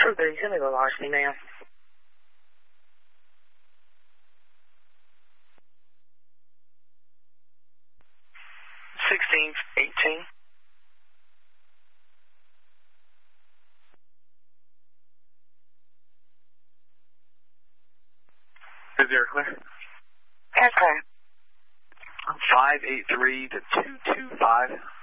Trooper, send me the velocity, man. 1618. Is there clear? That's clear. 583 to 225.